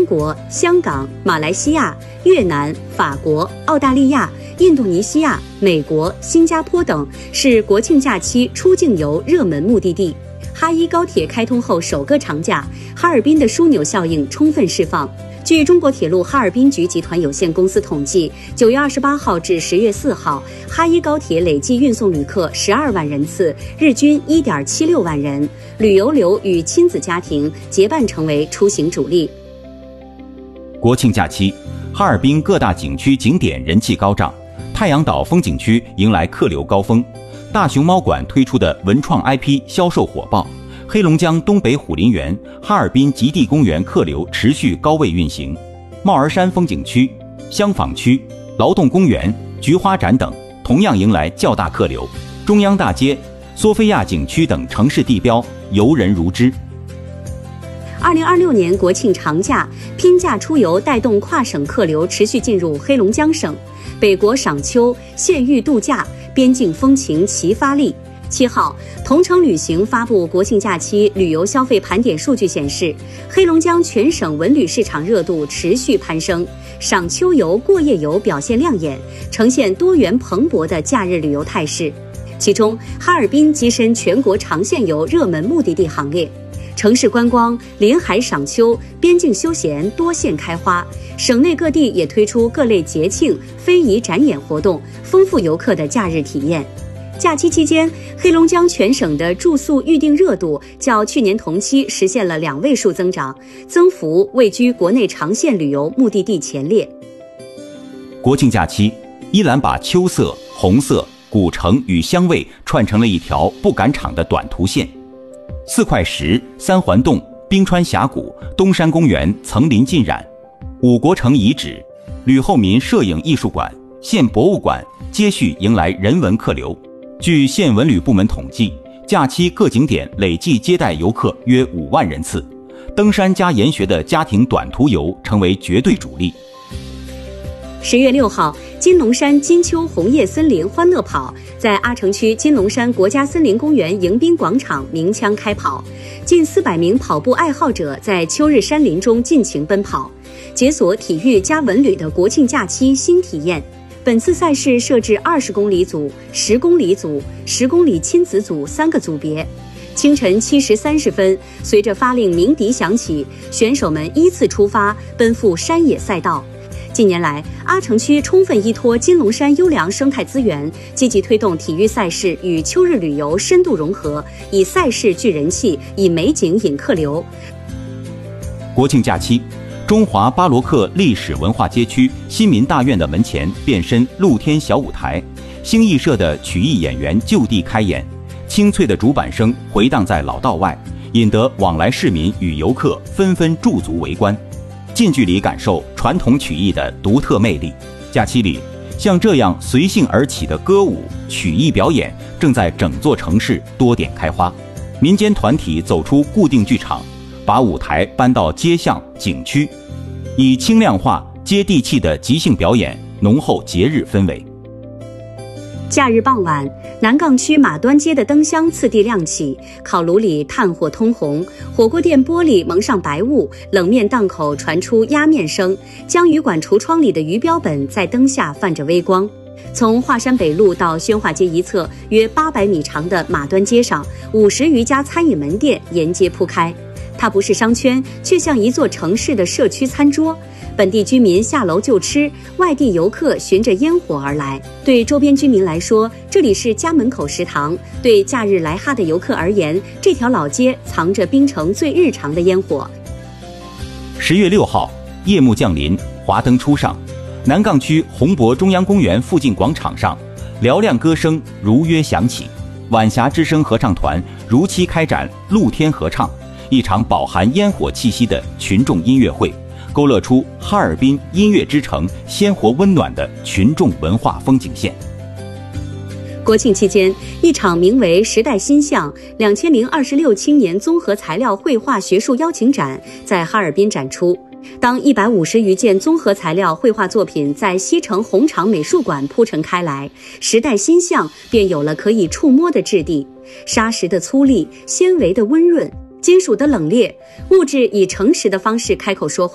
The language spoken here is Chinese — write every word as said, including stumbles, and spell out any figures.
国、香港、马来西亚、越南、法国、澳大利亚、印度尼西亚、美国、新加坡等是国庆假期出境游热门目的地。哈一高铁开通后首个长假，哈尔滨的枢纽效应充分释放。据中国铁路哈尔滨局集团有限公司统计，九月二十八号至十月四号，哈一高铁累计运送旅客十二万人次，日均一点七六万人，旅游流与亲子家庭结伴成为出行主力。 国庆假期，哈尔滨各大景区景点人气高涨，太阳岛风景区迎来客流高峰，大熊猫馆推出的文创 I P 销售火爆。黑龙江东北虎林园、哈尔滨极地公园客流持续高位运行，帽儿山风景区、香坊区、劳动公园、菊花展等同样迎来较大客流。中央大街、索菲亚景区等城市地标游人如织。 二零二六年国庆长假，拼假出游带动跨省客流持续进入黑龙江省，北国赏秋、县域度假，边境风情齐发力。七号，同程旅行发布国庆假期旅游消费盘点数据显示，黑龙江全省文旅市场热度持续攀升，赏秋游、过夜游表现亮眼，呈现多元蓬勃的假日旅游态势。其中，哈尔滨跻身全国长线游热门目的地行列。城市观光、临海赏秋、边境休闲多线开花，省内各地也推出各类节庆、非遗展演活动，丰富游客的假日体验。假期期间，黑龙江全省的住宿预订热度较去年同期实现了两位数增长，增幅位居国内长线旅游目的地前列。 国庆假期，依兰把秋色、红色、古城与香味串成了一条不赶场的短途线。四块石、三环洞、冰川峡谷、东山公园层林尽染，五国城遗址、吕后民摄影艺术馆、县博物馆接续迎来人文客流。据县文旅部门统计，假期各景点累计接待游客约五万人次，登山加研学的家庭短途游成为绝对主力。 十月六号，金龙山金秋红叶森林欢乐跑在阿城区金龙山国家森林公园迎宾广场鸣枪开跑，近四百名跑步爱好者在秋日山林中尽情奔跑，解锁体育加文旅的国庆假期新体验。本次赛事设置二十公里组、十公里组、十公里亲子组三个组别。清晨七时三十分，随着发令鸣笛响起，选手们依次出发，奔赴山野赛道。近年来，阿城区充分依托金龙山优良生态资源，积极推动体育赛事与秋日旅游深度融合，以赛事聚人气，以美景引客流。 国庆假期，中华巴罗克历史文化街区新民大院的门前变身露天小舞台，星艺社的曲艺演员就地开演，清脆的主板声回荡在老道外，引得往来市民与游客纷纷驻足围观，近距离感受传统曲艺的独特魅力。假期里，像这样随性而起的歌舞、曲艺表演正在整座城市多点开花。民间团体走出固定剧场，把舞台搬到街巷、景区，以轻量化、接地气的即兴表演，浓厚节日氛围。 假日傍晚，南岗区马端街的灯箱次第亮起，烤炉里炭火通红，火锅店玻璃蒙上白雾，冷面档口传出压面声，江鱼馆橱窗里的鱼标本在灯下泛着微光。从华山北路到宣化街一侧约八百米长的马端街上，五十余家餐饮门店沿街铺开。它不是商圈，却像一座城市的社区餐桌。本地居民下楼就吃，外地游客循着烟火而来。对周边居民来说，这里是家门口食堂；对假日来哈的游客而言，这条老街藏着槟城最日常的烟火。 十月六号，夜幕降临，华灯初上，南岗区红博中央公园附近广场上，嘹亮歌声如约响起。晚霞之声合唱团如期开展露天合唱，一场饱含烟火气息的群众音乐会，勾勒出哈尔滨音乐之城鲜活温暖的群众文化风景线。 国庆期间，一场名为“时代新象两千零二十六青年综合材料绘画学术邀请展”在哈尔滨展出。当一百五十余件综合材料绘画作品在西城红场美术馆铺陈开来，时代新象便有了可以触摸的质地，砂石的粗粝，纤维的温润，金属的冷冽，物质以诚实的方式开口说话。